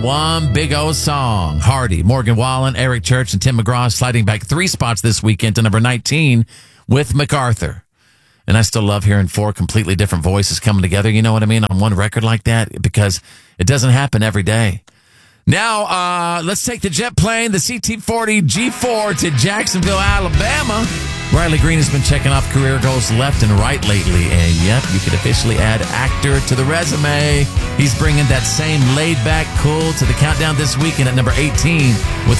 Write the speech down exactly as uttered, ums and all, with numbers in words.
one big old song. Hardy, Morgan Wallen, Eric Church, and Tim McGraw sliding back three spots this weekend to number nineteen with MacArthur. And I still love hearing four completely different voices coming together, you know what I mean, on one record like that, because it doesn't happen every day. Now, uh, let's take the jet plane, the C T forty G four, to Jacksonville, Alabama. Riley Green has been checking off career goals left and right lately, and yep, you could officially add actor to the resume. He's bringing that same laid-back cool to the countdown this weekend at number eighteen with